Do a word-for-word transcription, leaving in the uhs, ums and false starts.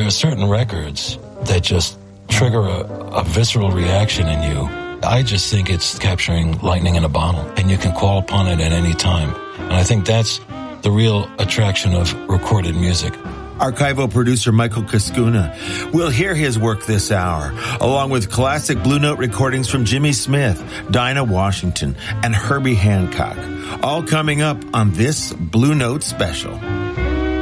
there are certain records that just trigger a, a visceral reaction in you. I just think it's capturing lightning in a bottle, and you can call upon it at any time. And I think that's the real attraction of recorded music. Archival producer Michael Cascuna. We'll hear his work this hour, along with classic Blue Note recordings from Jimmy Smith, Dinah Washington, and Herbie Hancock. All coming up on this Blue Note special.